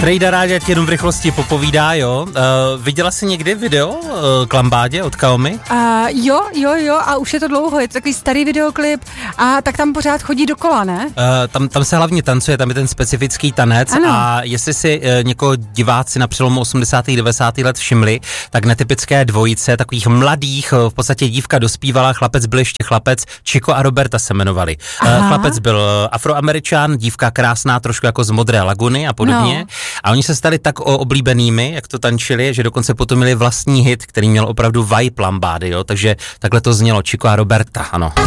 Frejda rádi ti jenom v rychlosti popovídá, jo. Viděla jsi někdy video k lambádě od Xiaomi? Jo, a už je to dlouho, je to takový starý videoklip a tak tam pořád chodí dokola, ne? Tam se hlavně tancuje, tam je ten specifický tanec. Ano. A jestli si někoho diváci na přelomu 80. 90. let všimli, tak netypické dvojice takových mladých, v podstatě dívka dospívala, chlapec byl ještě chlapec, Chico a Roberta se jmenovali. Chlapec byl Afroameričan, dívka krásná, trošku jako z Modré laguny a podobně. No. A oni se stali tak oblíbenými, jak to tančili, že dokonce potom měli vlastní hit, který měl opravdu vibe lambády, jo, takže takhle to znělo, Chico a Roberta, ano.